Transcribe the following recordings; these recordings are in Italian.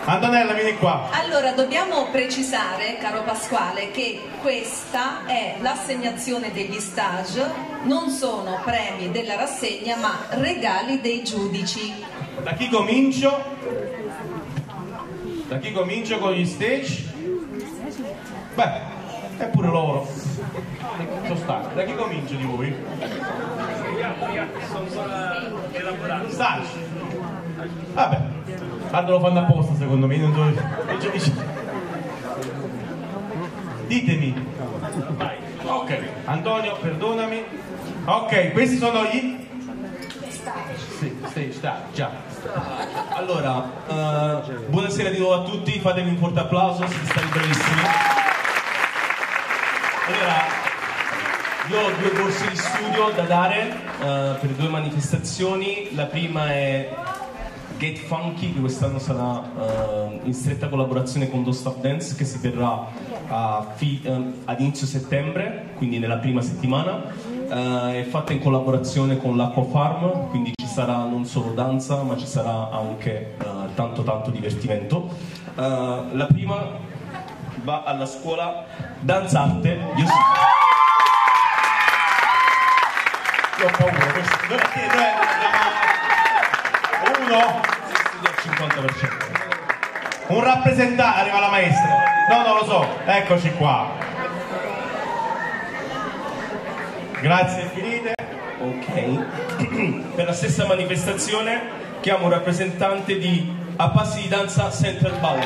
Antonella, vieni qua. Allora, dobbiamo precisare, caro Pasquale, che questa è l'assegnazione degli stage, non sono premi della rassegna, ma regali dei giudici. Da chi comincio? Da chi comincio con gli stage? Beh, è pure loro. Sono stati. Da chi comincio di voi? Stage. Vabbè, tanto lo fanno apposta secondo me, non so. Ditemi. Ok, Antonio, perdonami. Ok, questi sono gli stage, già. Allora, buonasera di nuovo a tutti, fatevi un forte applauso, siete stati bravissimi. Allora, io ho 2 borse di studio da dare per 2 manifestazioni. La prima è Get Funky, che quest'anno sarà in stretta collaborazione con Do Stuff Dance, che si terrà ad inizio settembre, quindi nella prima settimana. È fatta in collaborazione con l'Acqua Farm, quindi ci sarà non solo danza, ma ci sarà anche tanto divertimento. La prima va alla scuola Danzarte. Io ho paura, uno studio al 50%. un rappresentante, arriva la maestra. No, non lo so, eccoci qua. Grazie, finite. Ok. Per la stessa manifestazione chiamo un rappresentante di A Passi di Danza Central Ballet.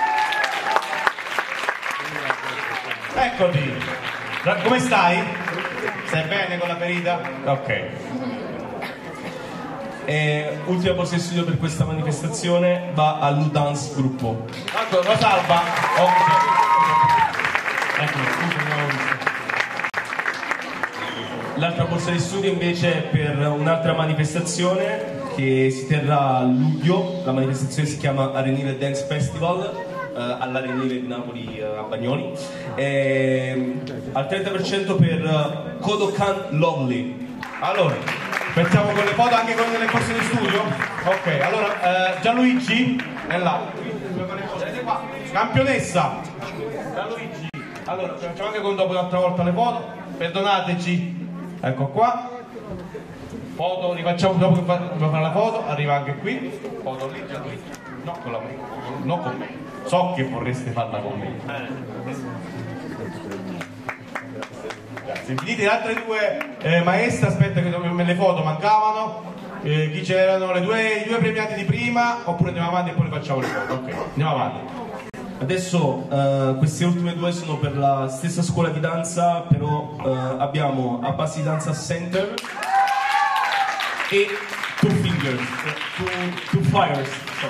Eccoti. Come stai? Stai bene con la ferita? Ok. E ultima borsa di studio per questa manifestazione va all'Udance Gruppo. Tanto Rosalba. Ecco, L'altra borsa di studio invece è per un'altra manifestazione che si terrà a luglio. La manifestazione si chiama Arenile Dance Festival all'Arenile di Napoli a Bagnoli. Al 30% per Kodokan Lovely. Allora, facciamo con le foto anche con le borse di studio? Ok, allora Gianluigi è là. Campionessa. Gianluigi. Allora, facciamo anche con dopo l'altra volta le foto. Perdonateci. Ecco qua. Foto, rifacciamo dopo che dobbiamo fare la foto, arriva anche qui. Foto lì, Gianluigi. No, con la me. Non con me. So che vorreste farla con me. Grazie. Finite le altre 2 maestre, aspetta che le foto mancavano. Chi c'erano? I due premiati di prima, oppure andiamo avanti e poi le facciamo le foto. Ok, andiamo avanti. Adesso queste ultime 2 sono per la stessa scuola di danza, però abbiamo A Passi di Danza Center e Two Fingers, Two Fires.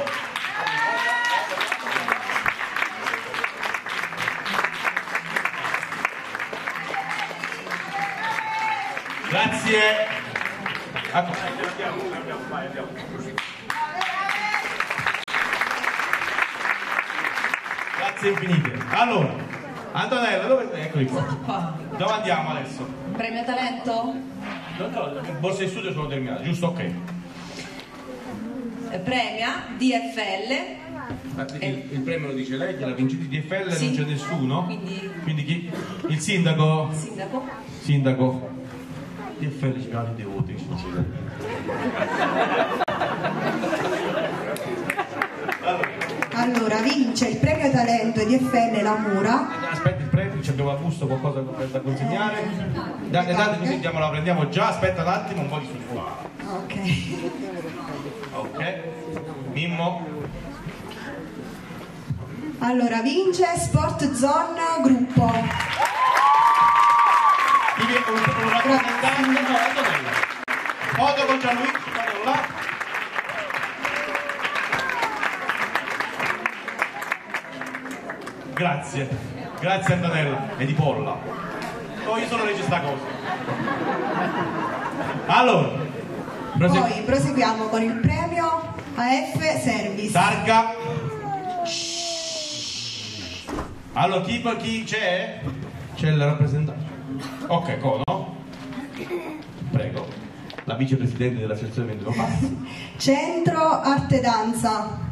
Grazie. Grazie infinite. Allora, Antonella, dove sei? Eccoli qua. Dove andiamo adesso? Premio talento? No, le borse di studio sono terminate, giusto? Ok. Premia DFL. Il premio lo dice lei, che l'ha vincito di DFL, sì. Non c'è nessuno. Quindi chi? Il sindaco? Sindaco. DFL ci cade dei voti. Allora, vince il premio talento DFL La Mura. Aspetta il premio, abbiamo a busto qualcosa da consegnare. Date così la prendiamo già, aspetta un attimo, un po' di sul Ok. Mimmo. Allora, vince Sport Zone Gruppo. Un rappresentante, no, Antonella. Foto con Gianluigi, vado là. Grazie Antonella, e di Polla. No, io solo leggo sta cosa. Allora, poi proseguiamo con il premio AF Service. Targa. Allora, chi c'è? C'è il rappresentante. Ok, no? Prego. La vicepresidente dell'associazione Passi. Centro Arte Danza.